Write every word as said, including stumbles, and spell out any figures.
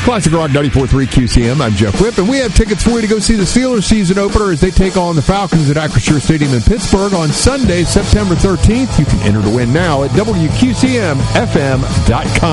Classic Rock ninety-four point three Q C M. I'm Jeff Whip, and we have tickets for you to go see the Steelers season opener as they take on the Falcons at Acrisure Stadium in Pittsburgh on Sunday, September thirteenth. You can enter to win now at W Q C M F M dot com.